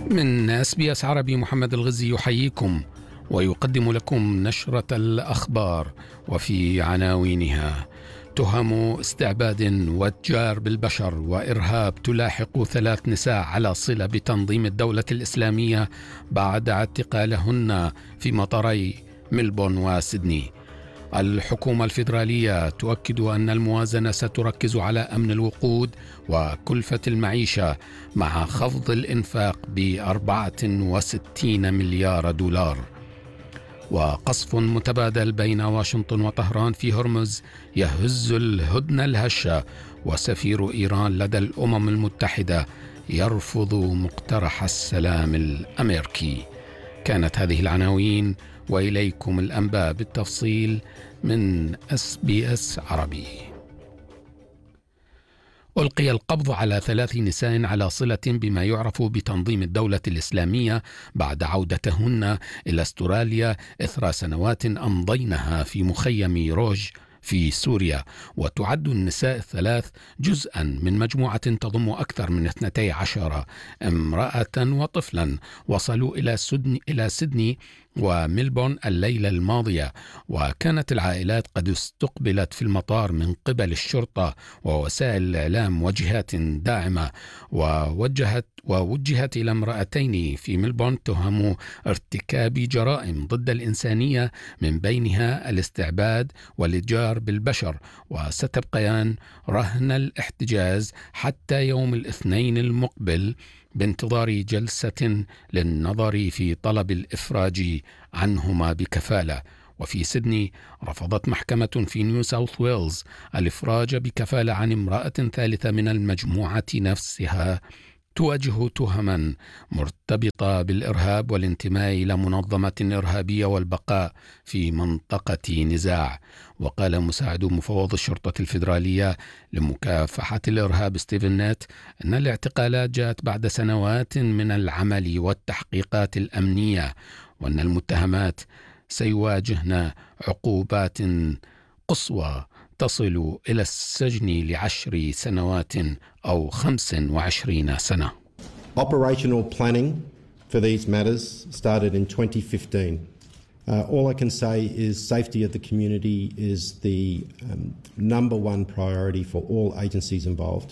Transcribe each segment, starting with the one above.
من SBS عربي، محمد الغزي يحييكم ويقدم لكم نشرة الأخبار. وفي عناوينها: تهم استعباد واتجار بالبشر وإرهاب تلاحق 3 نساء على صلة بتنظيم الدولة الإسلامية بعد اعتقالهن في مطاري ملبورن وسيدني. الحكومة الفيدرالية تؤكد أن الموازنة ستركز على أمن الوقود وكلفة المعيشة مع خفض الإنفاق ب64 مليار دولار. وقصف متبادل بين واشنطن وطهران في هرمز يهز الهدنة الهشة، وسفير إيران لدى الأمم المتحدة يرفض مقترح السلام الأمريكي. كانت هذه العناوين، وإليكم الأنباء بالتفصيل من SBS عربي. ألقي القبض على 3 نساء على صلة بما يعرف بتنظيم الدولة الإسلامية بعد عودتهن إلى أستراليا إثر سنوات أمضينها في مخيم روج في سوريا. وتعد النساء ال3 جزءا من مجموعة تضم أكثر من 12 امرأة وطفلا وصلوا إلى سيدني وملبورن الليلة الماضية. وكانت العائلات قد استقبلت في المطار من قبل الشرطة ووسائل الإعلام وجهات داعمة، ووجهت إلى امرأتين في ملبورن تهم ارتكاب جرائم ضد الإنسانية، من بينها الاستعباد والإتجار بالبشر، وستبقيان رهن الاحتجاز حتى يوم الاثنين المقبل بانتظار جلسة للنظر في طلب الإفراج عنهما بكفالة. وفي سيدني رفضت محكمة في نيو ساوث ويلز الإفراج بكفالة عن امرأة ثالثة من المجموعة نفسها تواجه تهما مرتبطة بالإرهاب والانتماء إلى منظمة إرهابية والبقاء في منطقة نزاع. وقال مساعد مفوض الشرطة الفيدرالية لمكافحة الإرهاب ستيفن نيت أن الاعتقالات جاءت بعد سنوات من العمل والتحقيقات الأمنية، وأن المتهمات سيواجهن عقوبات قصوى تصل إلى السجن ل10 سنوات أو 25 سنة. Operational planning for these matters started in 2015. All I can say is safety of the community is the number one priority for all agencies involved.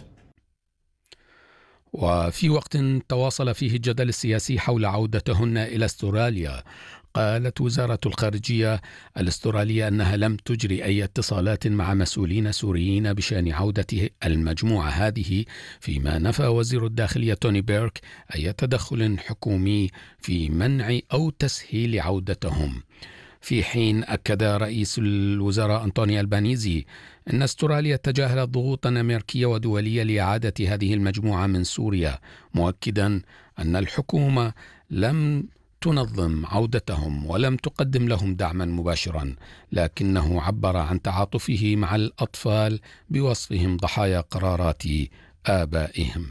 وفي وقت تواصل فيه الجدل السياسي حول عودتهن إلى أستراليا، قالت وزارة الخارجية الأسترالية أنها لم تجري أي اتصالات مع مسؤولين سوريين بشأن عودة المجموعة هذه، فيما نفى وزير الداخلية توني بيرك أي تدخل حكومي في منع أو تسهيل عودتهم. في حين أكد رئيس الوزراء أنطوني ألبانيزي أن أستراليا تجاهلت ضغوطا أمريكية ودولية لإعادة هذه المجموعة من سوريا، مؤكدا أن الحكومة لم تنظم عودتهم ولم تقدم لهم دعما مباشرا، لكنه عبر عن تعاطفه مع الأطفال بوصفهم ضحايا قرارات آبائهم.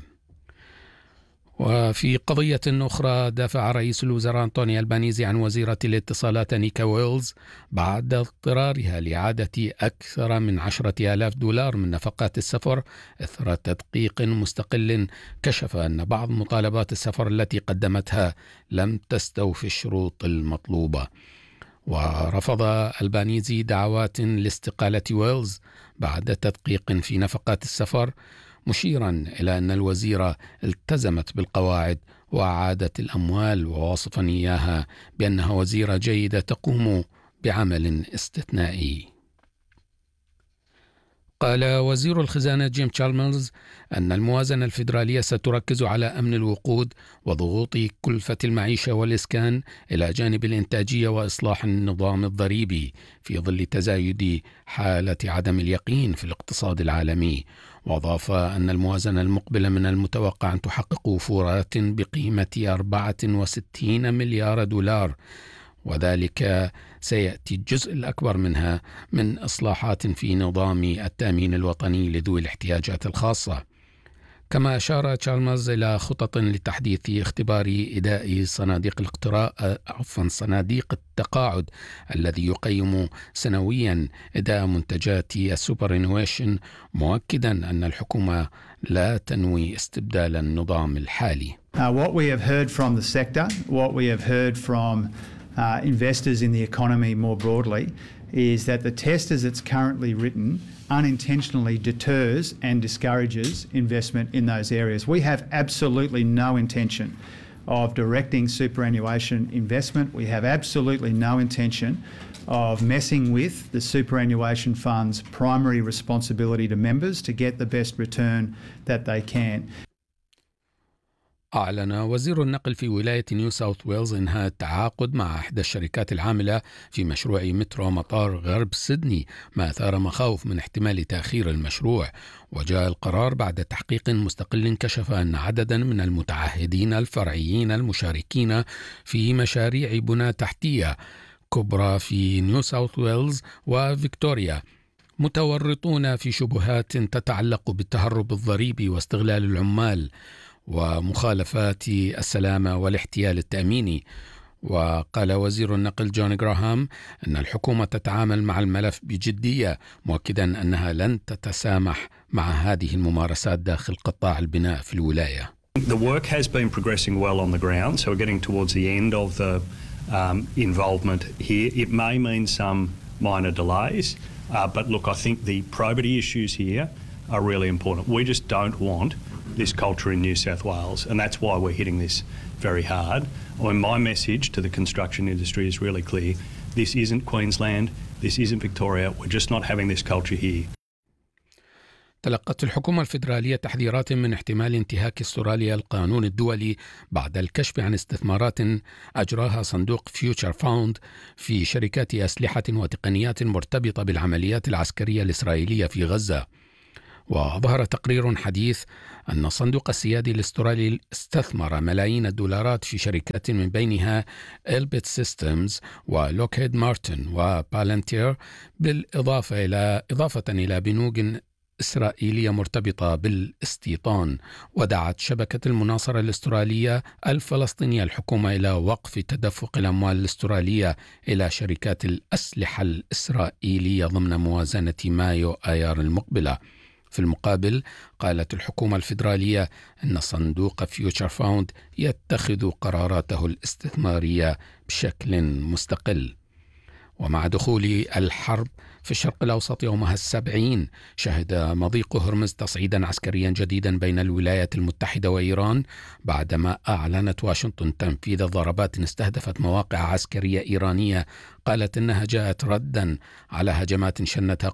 وفي قضية أخرى، دافع رئيس الوزراء أنطوني ألبانيزي عن وزيرة الاتصالات نيكا ويلز بعد اضطرارها لإعادة أكثر من 10,000 دولار من نفقات السفر إثر تدقيق مستقل كشف أن بعض مطالبات السفر التي قدمتها لم تستوفي الشروط المطلوبة. ورفض ألبانيزي دعوات لاستقالة ويلز بعد تدقيق في نفقات السفر، مشيرا إلى أن الوزيرة التزمت بالقواعد وأعادت الأموال، ووصفا إياها بأنها وزيرة جيدة تقوم بعمل استثنائي. قال وزير الخزانة جيم تشالمرز أن الموازنة الفيدرالية ستركز على أمن الوقود وضغوط كلفة المعيشة والإسكان إلى جانب الإنتاجية وإصلاح النظام الضريبي في ظل تزايد حالة عدم اليقين في الاقتصاد العالمي. وأضاف أن الموازنة المقبلة من المتوقع أن تحقق وفورات بقيمة 64 مليار دولار، وذلك سيأتي الجزء الأكبر منها من إصلاحات في نظام التأمين الوطني لذوي الاحتياجات الخاصة. كما أشار تشالمرز إلى خطط لتحديث اختبار إداء صناديق التقاعد الذي يقيم سنويا إداء منتجات السوبر إنويشن، مؤكدا أن الحكومة لا تنوي استبدال النظام الحالي. What we have heard from the sector, what we have heard from investors in the economy more broadly, is that the test as it's currently written unintentionally deters and discourages investment in those areas. We have absolutely no intention of directing superannuation investment. We have absolutely no intention of messing with the superannuation fund's primary responsibility to members to get the best return that they can. أعلن وزير النقل في ولاية نيو ساوث ويلز إنهاء التعاقد مع إحدى الشركات العاملة في مشروع مترو مطار غرب سيدني، ما أثار مخاوف من احتمال تأخير المشروع. وجاء القرار بعد تحقيق مستقل كشف أن عددا من المتعهدين الفرعيين المشاركين في مشاريع بناء تحتية كبرى في نيو ساوث ويلز وفيكتوريا متورطون في شبهات تتعلق بالتهرب الضريبي واستغلال العمال ومخالفات السلامة والاحتيال التأميني. وقال وزير النقل جون غراهام أن الحكومة تتعامل مع الملف بجدية، مؤكدا أنها لن تتسامح مع هذه الممارسات داخل قطاع البناء في الولاية. The work has been progressing well on the ground, so we're getting towards the end of the involvement here. It may mean some minor delays, but look, I think the probity issues here are really important. We just don't want this culture in New South Wales, and that's why we're hitting this very hard. I mean, my message to the construction industry is really clear. This isn't Queensland, this isn't Victoria, we're just not having this culture here. تلقت الحكومة الفيدرالية تحذيرات من احتمال انتهاك استراليا القانون الدولي بعد الكشف عن استثمارات أجراها صندوق فيوتشر فاوند في شركات أسلحة وتقنيات مرتبطة بالعمليات العسكرية الإسرائيلية في غزة. وظهر تقرير حديث أن الصندوق السيادي الأسترالي استثمر ملايين الدولارات في شركات من بينها إلبيت سيستمز ولوكهيد مارتن وبالنتير، إضافة إلى بنوك إسرائيلية مرتبطة بالاستيطان. ودعت شبكة المناصرة الأسترالية الفلسطينية الحكومة إلى وقف تدفق الأموال الأسترالية إلى شركات الأسلحة الإسرائيلية ضمن موازنة مايو آيار المقبلة. في المقابل قالت الحكومة الفيدرالية أن صندوق فيوتشر فاوند يتخذ قراراته الاستثمارية بشكل مستقل. ومع دخول الحرب في الشرق الأوسط يومها 70 شهد مضيق هرمز تصعيدا عسكريا جديدا بين الولايات المتحدة وإيران بعدما أعلنت واشنطن تنفيذ ضربات استهدفت مواقع عسكرية إيرانية قالت إنها جاءت ردا على هجمات شنتها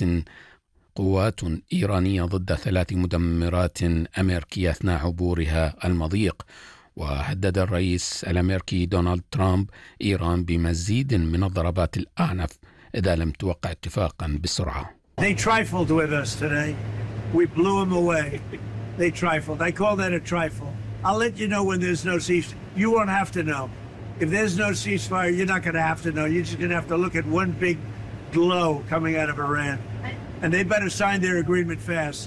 قوات إيرانية ضد 3 مدمرات أمريكية أثناء عبورها المضيق. وهدد الرئيس الأمريكي دونالد ترامب إيران بمزيد من الضربات الأعنف إذا لم توقع اتفاقا بسرعة. They trifled with us today. We blew them away. They trifled. I call that a trifle. I'll let you know when there's no ceasefire. You won't have to know. If there's no ceasefire, you're not going to have to know. You're just going to have to look at one big glow coming out of Iran. And they better sign their agreement fast.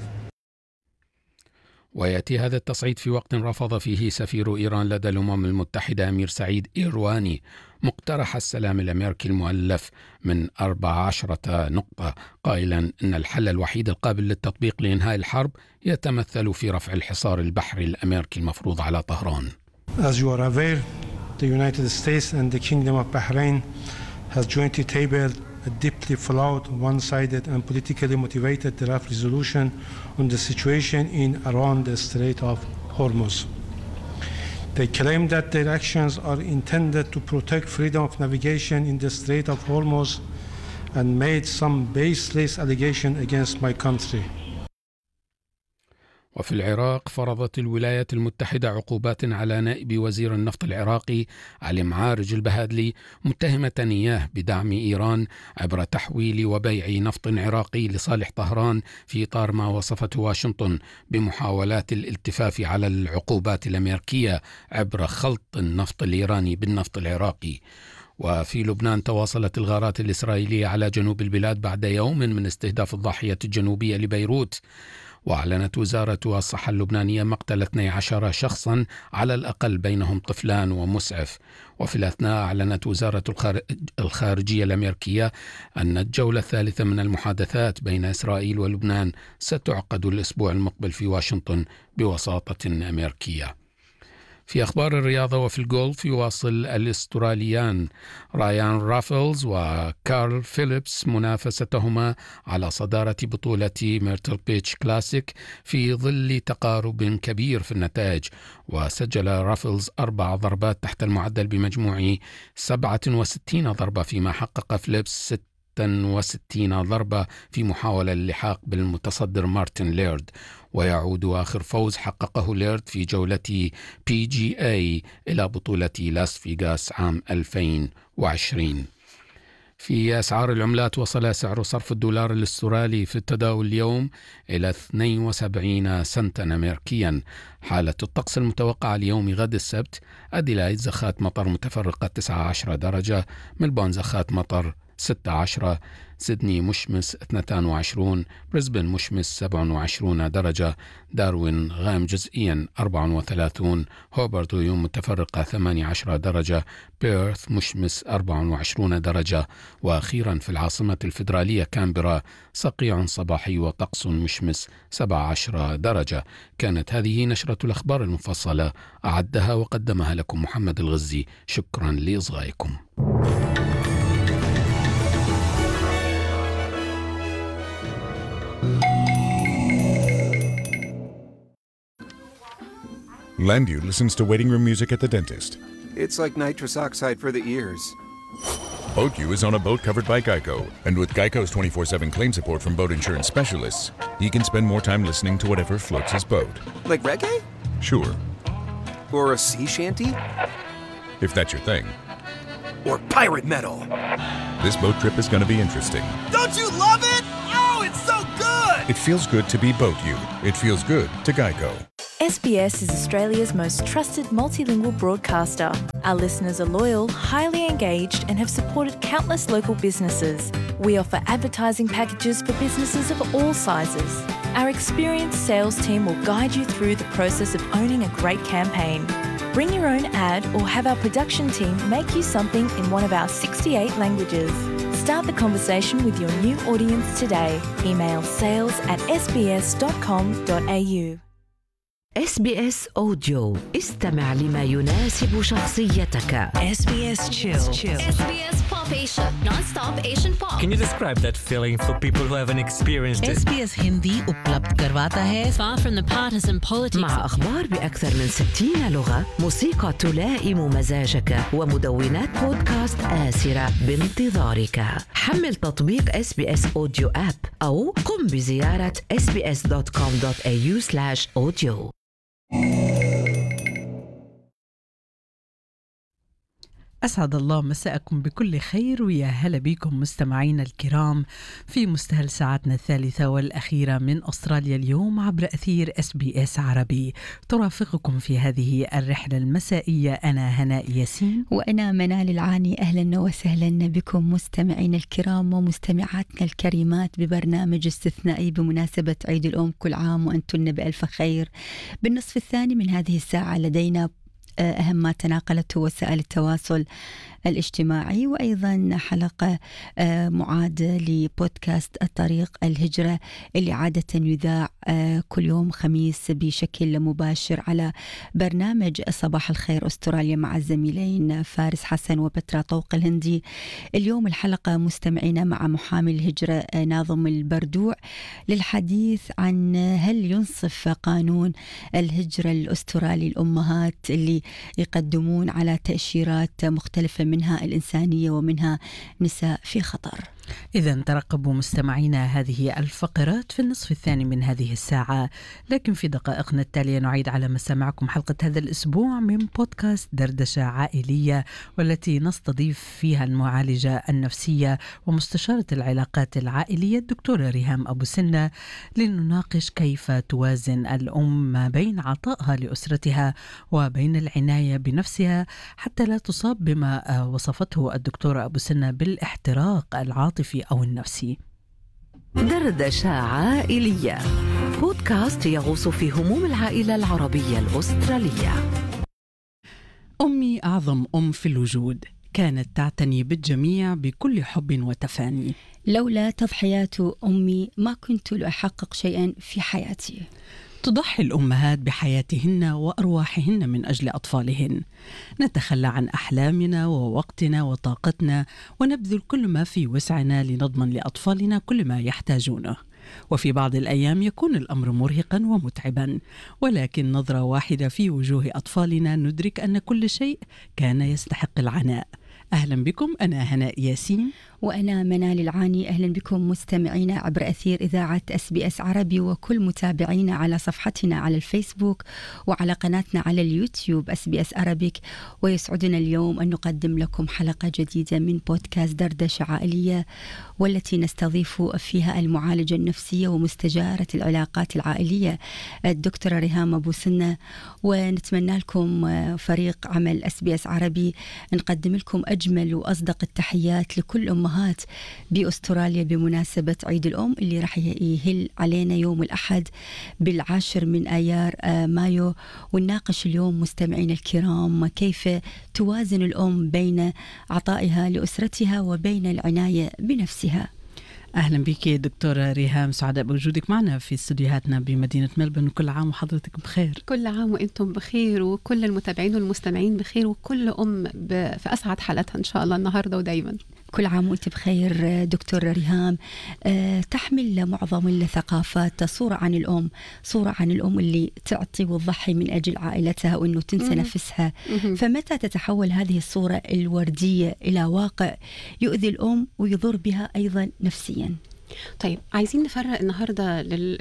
ويأتي هذا التصعيد في وقت رفض فيه سفير إيران لدى الأمم المتحدة أمير سعيد إيرواني مقترح السلام الأمريكي المؤلف من 14 نقطة، قائلا أن الحل الوحيد القابل للتطبيق لإنهاء الحرب يتمثل في رفع الحصار البحري الأمريكي المفروض على طهران. As you are aware, the United States and the Kingdom of Bahrain has jointly tabled a deeply flawed, one-sided and politically motivated draft resolution on the situation in around the Strait of Hormuz. They claim that their actions are intended to protect freedom of navigation in the Strait of Hormuz and made some baseless allegation against my country. وفي العراق فرضت الولايات المتحدة عقوبات على نائب وزير النفط العراقي علي معارج البهادلي متهمة إياه بدعم إيران عبر تحويل وبيع نفط عراقي لصالح طهران في إطار ما وصفته واشنطن بمحاولات الالتفاف على العقوبات الأمريكية عبر خلط النفط الإيراني بالنفط العراقي. وفي لبنان تواصلت الغارات الإسرائيلية على جنوب البلاد بعد يوم من استهداف الضاحية الجنوبية لبيروت. وأعلنت وزارة الصحة اللبنانية مقتل 12 شخصا على الأقل بينهم طفلان ومسعف. وفي الأثناء أعلنت وزارة الخارجية الأمريكية أن الجولة الثالثة من المحادثات بين إسرائيل ولبنان ستعقد الأسبوع المقبل في واشنطن بوساطة أمريكية. في أخبار الرياضة وفي الجولف، يواصل الأستراليان رايان رافلز وكارل فيليبس منافستهما على صدارة بطولة ميرتل بيتش كلاسيك في ظل تقارب كبير في النتائج. وسجل رافلز 4 ضربات تحت المعدل بمجموع 67 ضربة، فيما حقق فيليبس 66 ضربة في محاولة اللحاق بالمتصدر مارتن ليرد. ويعود آخر فوز حققه ليرد في جولة PGA إلى بطولة لاس فيغاس عام 2020. في أسعار العملات، وصل سعر صرف الدولار الاسترالي في التداول اليوم إلى 72 سنتا أمريكيا. حالة الطقس المتوقعة ليوم غد السبت: أديلايد زخات مطر متفرقة 19 درجة، ملبون زخات مطر 16، سيدني مشمس 22، بريسبن مشمس 27 درجة، داروين غائم جزئيا 34، هوبرت غيوم متفرقة 18 درجة، بيرث مشمس 24 درجة، وأخيرا في العاصمة الفيدرالية كامبرا صقيع صباحي وطقس مشمس 17 درجة. كانت هذه نشرة الأخبار المفصلة، أعدها وقدمها لكم محمد الغزي. شكرا لإصغائكم. Landu listens to waiting room music at the dentist. It's like nitrous oxide for the ears. BoatU is on a boat covered by Geico, and with Geico's 24/7 claim support from boat insurance specialists, he can spend more time listening to whatever floats his boat. Like reggae? Sure, Or a sea shanty? if that's your thing. Or pirate metal? This boat trip is going to be interesting. Don't you love it? Oh, it's so good! It feels good to be BoatU. It feels good to Geico. SBS is Australia's most trusted multilingual broadcaster. Our listeners are loyal, highly engaged, and have supported countless local businesses. We offer advertising packages for businesses of all sizes. Our experienced sales team will guide you through the process of owning a great campaign. Bring your own ad or have our production team make you something in one of our 68 languages. Start the conversation with your new audience today. Email sales@sbs.com.au. SBS Audio. استمع لما يناسب شخصيتك. SBS Chill. SBS Pop Asia. Non-stop Asian pop. Can you describe that feeling for people who haven't experienced it? SBS Hindi उपलब्ध करवाता है. Far from the partisan politics. مع أخبار بأكثر من 60 لغة، موسيقى تلائم مزاجك، ومدونات بودكاست آسرة بانتظارك. حمل تطبيق SBS Audio App أو قم بزيارة sbs.com.au/audio. أسعد الله مساءكم بكل خير، ويا هلا بكم مستمعينا الكرام في مستهل ساعتنا الثالثة والأخيرة من أستراليا اليوم عبر أثير SBS عربي. ترافقكم في هذه الرحلة المسائية أنا هناء ياسين وأنا منال العاني. أهلا وسهلا بكم مستمعين الكرام ومستمعاتنا الكريمات ببرنامج استثنائي بمناسبة عيد الأم. كل عام وأنتن بألف خير. بالنصف الثاني من هذه الساعة لدينا أهم ما تناقلته وسائل التواصل الاجتماعي، وأيضا حلقة معادة لبودكاست الطريق الهجرة اللي عادة يذاع كل يوم خميس بشكل مباشر على برنامج صباح الخير أستراليا مع الزميلين فارس حسن وبترا طوق الهندي. اليوم الحلقة مستمعين مع محامي الهجرة ناظم البردوع للحديث عن هل ينصف قانون الهجرة الأسترالي الأمهات اللي يقدمون على تأشيرات مختلفة منها الإنسانية ومنها نساء في خطر. إذن ترقبوا مستمعينا هذه الفقرات في النصف الثاني من هذه الساعة، لكن في دقائقنا التالية نعيد على مسامعكم حلقة هذا الأسبوع من بودكاست دردشة عائلية، والتي نستضيف فيها المعالجة النفسية ومستشارة العلاقات العائلية الدكتورة ريهام أبو سنة، لنناقش كيف توازن الأم ما بين عطائها لأسرتها وبين العناية بنفسها حتى لا تصاب بما وصفته الدكتورة أبو سنة بالاحتراق العاطفي أو النفسي. دردشة عائلية، بودكاست يغوص في هموم العائلة العربية الأسترالية. أمي أعظم أم في الوجود، كانت تعتني بالجميع بكل حب وتفاني. لولا تضحيات أمي ما كنت لأحقق شيئا في حياتي. تضحي الأمهات بحياتهن وأرواحهن من أجل أطفالهن. نتخلى عن أحلامنا ووقتنا وطاقتنا ونبذل كل ما في وسعنا لنضمن لأطفالنا كل ما يحتاجونه. وفي بعض الأيام يكون الأمر مرهقا ومتعبا، ولكن نظرة واحدة في وجوه أطفالنا ندرك أن كل شيء كان يستحق العناء. أهلا بكم، أنا هناء ياسين وأنا منال العاني. أهلا بكم مستمعينا عبر أثير إذاعة SBS عربي وكل متابعينا على صفحتنا على الفيسبوك وعلى قناتنا على اليوتيوب SBS Arabic. ويسعدنا اليوم أن نقدم لكم حلقة جديدة من بودكاست دردشة عائلية، والتي نستضيف فيها المعالجة النفسية ومستشارة العلاقات العائلية الدكتورة ريهام أبو سنة. ونتمنى لكم فريق عمل SBS عربي نقدم لكم أجمل وأصدق التحيات لكل أمهات بأستراليا بمناسبة عيد الأم اللي راح يهل علينا يوم الأحد 10 من آيار مايو. ونناقش اليوم مستمعينا الكرام كيف توازن الأم بين عطائها لأسرتها وبين العناية بنفسها. أهلا بك دكتورة ريهام، سعداء بوجودك معنا في استديوهاتنا بمدينة ملبورن. كل عام وحضرتك بخير. كل عام وأنتم بخير، وكل المتابعين والمستمعين بخير، وكل أم في أسعد حالتها إن شاء الله النهاردة ودايما. كل عام وأنت بخير دكتورة ريهام. تحمل معظم الثقافات صورة عن الأم اللي تعطي وتضحي من أجل عائلتها وأنه تنسى نفسها. فمتى تتحول هذه الصورة الوردية إلى واقع يؤذي الأم ويضر بها أيضا نفسيا؟ طيب، عايزين نفرق النهاردة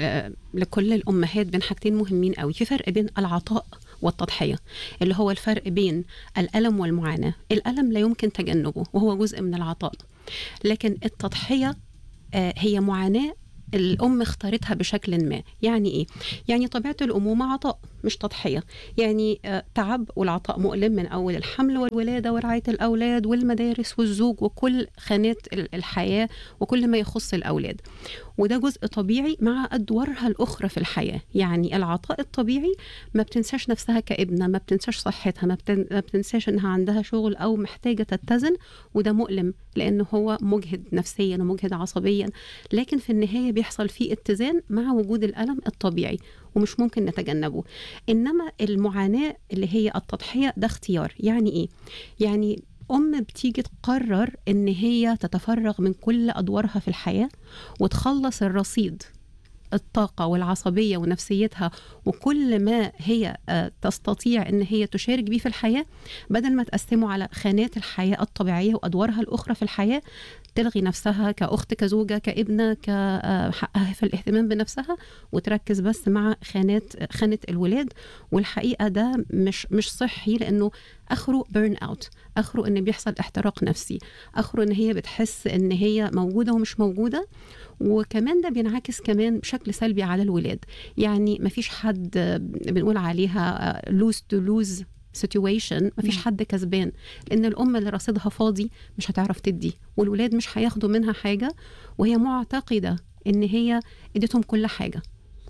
لكل الأمهات بين حاجتين مهمين قوي. في فرق بين العطاء والتضحية، اللي هو الفرق بين الألم والمعاناة. الألم لا يمكن تجنبه وهو جزء من العطاء، لكن التضحية هي معاناة الأم اختارتها بشكل ما. يعني إيه؟ يعني طبيعة الأمومة عطاء مش تضحية. يعني تعب، والعطاء مؤلم من أول الحمل والولادة ورعاية الأولاد والمدارس والزوج وكل خانات الحياة وكل ما يخص الأولاد، وده جزء طبيعي مع أدوارها الأخرى في الحياة. يعني العطاء الطبيعي ما بتنساش نفسها كابنة، ما بتنساش صحتها، ما بتنساش أنها عندها شغل أو محتاجة تتزن، وده مؤلم لأنه هو مجهد نفسيا ومجهد عصبيا، لكن في النهاية بيحصل فيه اتزان مع وجود الألم الطبيعي ومش ممكن نتجنبه. إنما المعاناة اللي هي التضحية ده اختيار. يعني إيه؟ يعني أم بتيجي تقرر إن هي تتفرغ من كل أدوارها في الحياة وتخلص الرصيد الطاقة والعصبية ونفسيتها وكل ما هي تستطيع إن هي تشارك بيه في الحياة، بدل ما تقسمه على خانات الحياة الطبيعية وأدوارها الأخرى في الحياة، تلغي نفسها كأخت كزوجة كابنة كحقها في الاهتمام بنفسها وتركز بس مع خانة الولاد. والحقيقة ده مش صحي، لأنه آخره بيرن أوت، آخره إن بيحصل احتراق نفسي، آخره إن هي بتحس إن هي موجودة ومش موجودة. وكمان ده بينعكس كمان بشكل سلبي على الولاد. يعني مفيش حد بنقول عليها lose to lose situation، مفيش حد كسبان، لأن الأم اللي رصيدها فاضي مش هتعرف تدي، والولاد مش هياخدوا منها حاجة وهي معتقدة إن هي اديتهم كل حاجة.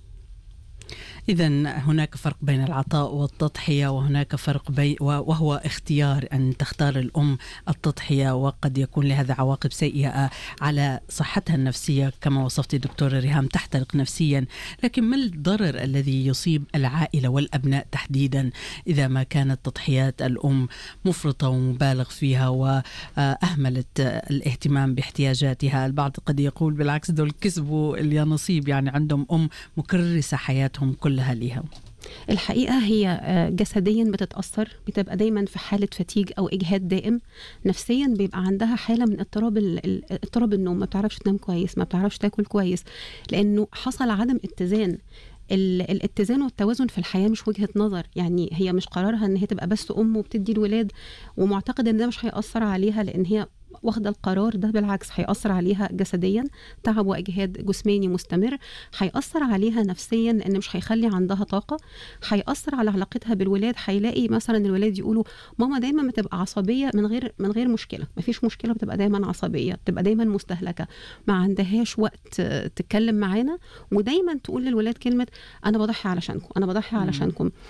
إذن هناك فرق بين العطاء والتضحية، وهناك فرق وهو اختيار أن تختار الأم التضحية، وقد يكون لهذا عواقب سيئة على صحتها النفسية كما وصفتي دكتورة ريهام، تحترق نفسيا. لكن ما الضرر الذي يصيب العائلة والأبناء تحديدا إذا ما كانت تضحيات الأم مفرطة ومبالغ فيها وأهملت الاهتمام باحتياجاتها؟ البعض قد يقول بالعكس، دول كسبوا اليانصيب، يعني عندهم أم مكرسة حياتهم كلها ليها. الحقيقة هي جسديا بتبقى دايما في حالة فتيج أو إجهاد دائم. نفسيا بيبقى عندها حالة من اضطراب النوم، ما بتعرفش تنام كويس، ما بتعرفش تاكل كويس، لأنه حصل عدم اتزان. الاتزان والتوازن في الحياة مش وجهة نظر. يعني هي مش قرارها ان هي تبقى بس أم وبتدي الولاد ومعتقدة ان ده مش هيأثر عليها، لأن هي واخدة القرار ده. بالعكس، هيأثر عليها جسديا، تعب وإجهاد جسماني مستمر، هيأثر عليها نفسيا لأن مش هيخلي عندها طاقة، هيأثر على علاقتها بالولاد. هيلاقي مثلا الولاد يقولوا ماما دايما بتبقى عصبية من غير مشكلة، مفيش مشكلة، بتبقى دايما عصبية، بتبقى دايما مستهلكة، ما عندهاش وقت تتكلم معانا، ودايما تقول للولاد كلمة أنا بضحي علشانكم، أنا بضحي علشانكم.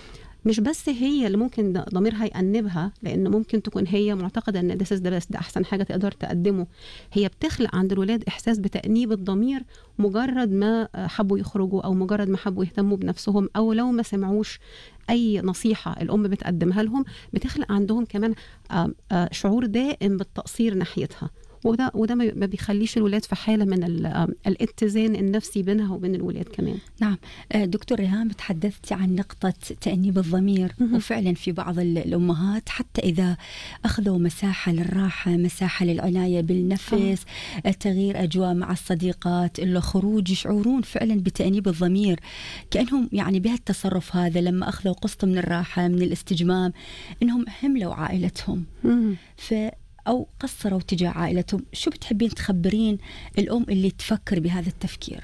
مش بس هي اللي ممكن ضميرها يأنبها، لأن ممكن تكون هي معتقدة أن ده أحسن حاجة تقدر تقدمه. هي بتخلق عند الولاد إحساس بتأنيب الضمير مجرد ما حبوا يخرجوا، أو مجرد ما حبوا يهتموا بنفسهم، أو لو ما سمعوش أي نصيحة الأم بتقدمها لهم، بتخلق عندهم كمان شعور دائم بالتقصير ناحيتها. وده ما بيخليش الولاد في حالة من الاتزان النفسي بينها وبين الولاد كمان. نعم دكتور ريهام، تحدثتي عن نقطة تأنيب الضمير، وفعلا في بعض الأمهات حتى إذا أخذوا مساحة للراحة، مساحة للعناية بالنفس، تغيير أجواء مع الصديقات، الخروج، يشعرون فعلا بتأنيب الضمير، كأنهم يعني بهالتصرف هذا لما أخذوا قسط من الراحة من الاستجمام إنهم هملوا عائلتهم أو قصروا تجاه عائلتهم. شو بتحبين تخبرين الأم اللي تفكر بهذا التفكير؟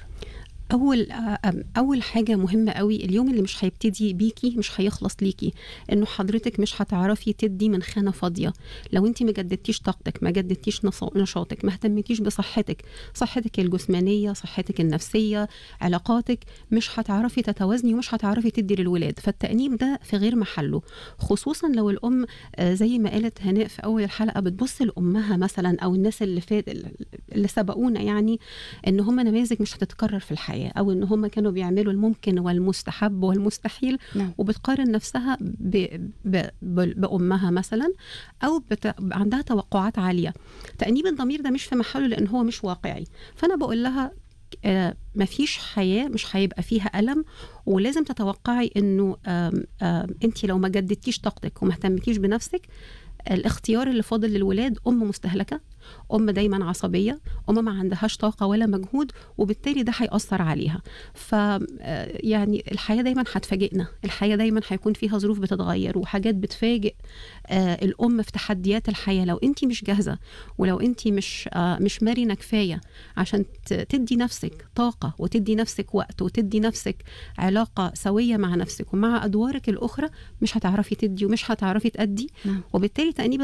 أول حاجة مهمة قوي، اليوم اللي مش هيبتدي بيكي مش هيخلص ليكي، إنه حضرتك مش هتعرفي تدي من خانة فاضية. لو أنت ما جددتيش طاقتك، ما جددتيش نشاطك، ما اهتمتيش بصحتك الجسمانية، صحتك النفسية، علاقاتك، مش هتعرفي تتوازني ومش هتعرفي تدي للولاد. فالتأنيب ده في غير محله، خصوصا لو الأم زي ما قالت هناء في أول الحلقة بتبص لأمها مثلا، أو الناس اللي سبقونا، يعني إن هم نماذج مش هتتكرر في الحياة، أو إن هم كانوا بيعملوا الممكن والمستحب والمستحيل. نعم. وبتقارن نفسها بأمها مثلا، أو عندها توقعات عالية. تأنيب الضمير ده مش في محله، لأن هو مش واقعي. فأنا بقول لها مفيش حياة مش هيبقى فيها ألم، ولازم تتوقعي إنه أنت لو ما جددتيش طاقتك وما اهتمتيش بنفسك، الاختيار اللي فاضل للولاد أم مستهلكة، أم دايما عصبية، أم ما عندهاش طاقة ولا مجهود، وبالتالي ده هيأثر عليها. يعني الحياة دايما هتفاجئنا، الحياة دايما هيكون فيها ظروف بتتغير وحاجات بتفاجئ الأم في تحديات الحياة. لو أنت مش جاهزة، ولو أنت مش مرنة كفاية عشان تدي نفسك طاقة، وتدي نفسك وقت، وتدي نفسك علاقة سوية مع نفسك ومع أدوارك الأخرى، مش هتعرفي تدي ومش هتعرفي تأدي. وبالتالي تأنيب